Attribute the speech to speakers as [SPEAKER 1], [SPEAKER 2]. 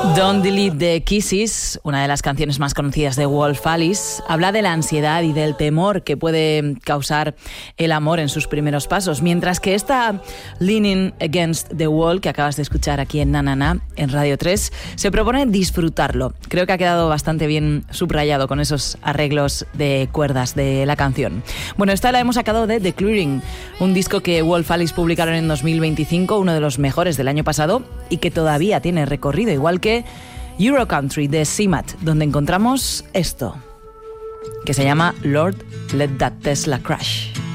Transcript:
[SPEAKER 1] Don't Delete the Kisses, una de las canciones más conocidas de Wolf Alice, habla de la ansiedad y del temor que puede causar el amor en sus primeros pasos, mientras que esta Leaning Against the Wall, que acabas de escuchar aquí en Na Na Na, en Radio 3, se propone disfrutarlo. Creo que ha quedado bastante bien subrayado con esos arreglos de cuerdas de la canción. Bueno, esta la hemos sacado de The Clearing, un disco que Wolf Alice publicaron en 2025, uno de los mejores del año pasado y que todavía tiene recorrido, igual que Euro Country de CMAT, donde encontramos esto, que se llama Lord Let That Tesla Crash.